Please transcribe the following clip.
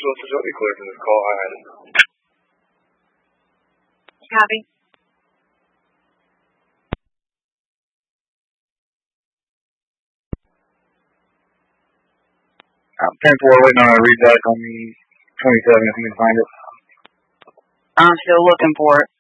Social Security clear for this call. I had it. Copy. 10-4, waiting on a read back on the 27, if you can find it. I'm still looking for it.